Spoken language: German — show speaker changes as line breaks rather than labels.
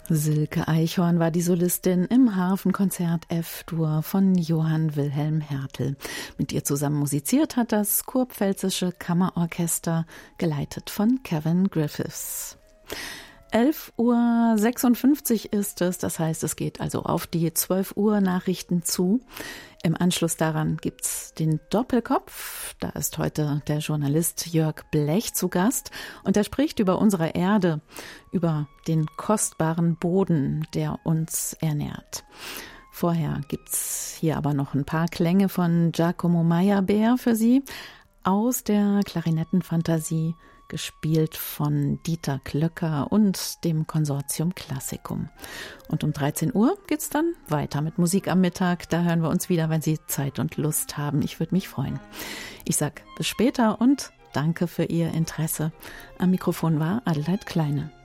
Silke Eichhorn war die Solistin im Harfenkonzert F-Dur von Johann Wilhelm Hertel. Mit ihr zusammen musiziert hat das Kurpfälzische Kammerorchester, geleitet von Kevin Griffiths. 11:56 Uhr ist es, das heißt, es geht also auf die 12 Uhr Nachrichten zu. Im Anschluss daran gibt's den Doppelkopf. Da ist heute der Journalist Jörg Blech zu Gast und er spricht über unsere Erde, über den kostbaren Boden, der uns ernährt. Vorher gibt's hier aber noch ein paar Klänge von Giacomo Meyerbeer für Sie aus der Klarinettenfantasie, gespielt von Dieter Klöcker und dem Konsortium Classicum. Und um 13 Uhr geht's dann weiter mit Musik am Mittag. Da hören wir uns wieder, wenn Sie Zeit und Lust haben. Ich würde mich freuen. Ich sag bis später und danke für Ihr Interesse. Am Mikrofon war Adelheid Kleine.